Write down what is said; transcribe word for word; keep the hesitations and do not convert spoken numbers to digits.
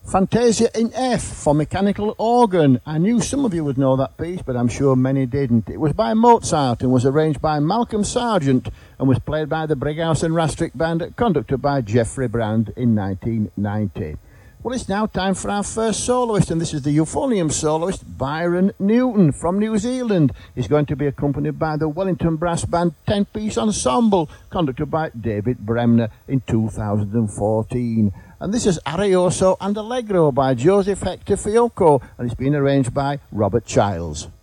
Fantasia in F for mechanical organ. I knew some of you would know that piece, but I'm sure many didn't. It was by Mozart and was arranged by Malcolm Sargent and was played by the Brighouse and Rastrick Band, conducted by Geoffrey Brand in nineteen ninety. Well, it's now time for our first soloist, and this is the euphonium soloist, Byron Newton from New Zealand. He's going to be accompanied by the Wellington Brass Band ten-piece ensemble, conducted by David Bremner in two thousand fourteen. And this is Arioso and Allegro by Joseph Hector Fiocco, and it's been arranged by Robert Childs.